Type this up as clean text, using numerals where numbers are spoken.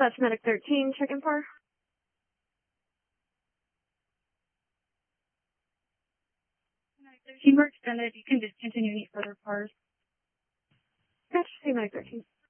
Dispatch Medic 13, check-in par. Medic 13, we're extended. You can discontinue any further pars. Gotcha, see Medic 13.